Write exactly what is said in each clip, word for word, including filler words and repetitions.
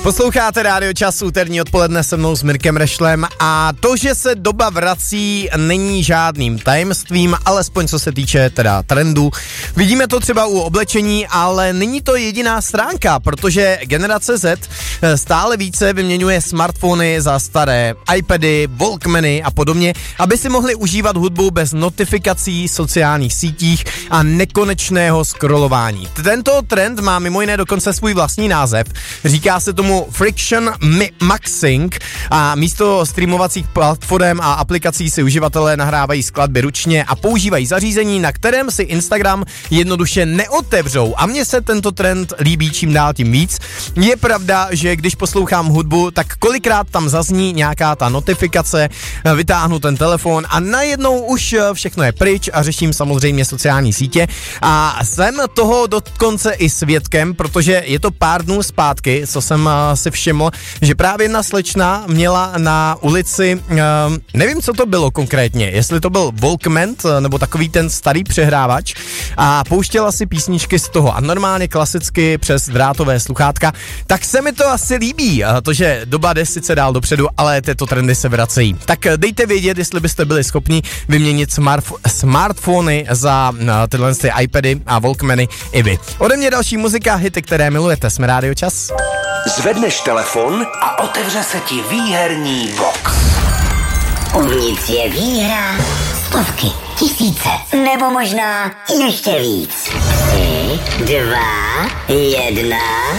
Posloucháte Rádio Čas, úterní odpoledne se mnou s Mirkem Rešlem a to, že se doba vrací, není žádným tajemstvím, alespoň co se týče teda trendu. Vidíme to třeba u oblečení, ale není to jediná stránka, protože generace Z stále více vyměňuje smartfony za staré iPady, Walkmany a podobně, aby si mohli užívat hudbu bez notifikací, sociálních sítích a nekonečného scrollování. Tento trend má mimo jiné dokonce svůj vlastní název. Říká se tomu Friction Maxing a místo streamovacích platform a aplikací si uživatelé nahrávají skladby ručně a používají zařízení, na kterém si Instagram jednoduše neotevřou. A mně se tento trend líbí čím dál tím víc. Je pravda, že když poslouchám hudbu, tak kolikrát tam zazní nějaká ta notifikace, vytáhnu ten telefon a najednou už všechno je pryč a řeším samozřejmě sociální sítě. A jsem toho dokonce i svědkem, protože je to pár dnů zpátky, co jsem si všiml, že právě jedna slečna měla na ulici, nevím, co to bylo konkrétně, jestli to byl Walkman, nebo takový ten starý přehrávač a pouštěla si písničky z toho a normálně klasicky přes drátové sluchátka, tak se mi to asi líbí, to, že doba jde sice dál dopředu, ale tyto trendy se vracejí. Tak dejte vědět, jestli byste byli schopni vyměnit smartf- smartfony za tyhle ty iPady a Walkmany i vy. Ode mě další muzika, hity, které milujete, jsme Rádio Čas. Zvedneš telefon a otevře se ti výherní box. Uvnitř je výhra, stovky, tisíce, nebo možná ještě víc. Tři, dva, jedna.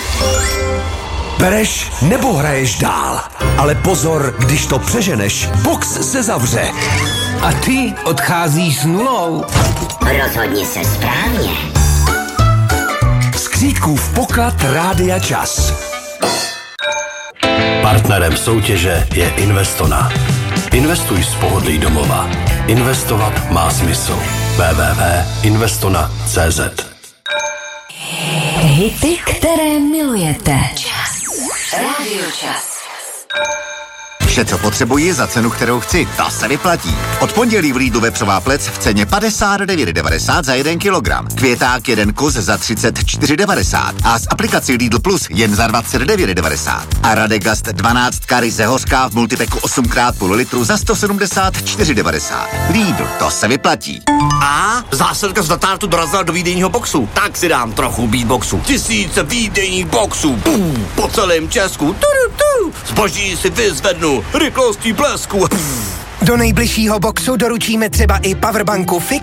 Bereš nebo hraješ dál? Ale pozor, když to přeženeš, box se zavře. A ty odcházíš s nulou. Rozhodni se správně. Skřítkův poklad Rádia Čas. Partnerem soutěže je Investona. Investuj z pohodlí domova. Investovat má smysl. w w w tečka investona tečka cé zet. Hity, které milujete. Čas. Rádio Čas. Vše, co potřebuji za cenu, kterou chci, ta se vyplatí. Od pondělí v Lidlu vepřová plec v ceně padesát devět devadesát za jeden kilogram. Květák jeden kus za třicet čtyři devadesát a z aplikací Lidl Plus jen za dvacet devět devadesát. A Radegast dvanáct ryze hořká v multipeku osm krát půl litru za sto sedmdesát čtyři devadesát. Lidl, to se vyplatí. A zásilka z Datártu dorazila do výdejního boxu. Tak si dám trochu beatboxu. Tisíce výdejních boxů. Pum, po celém Česku. Turu, tu. Zboží si vyzvednu rychlostí blesku. Do nejbližšího boxu doručíme třeba i powerbanku Fix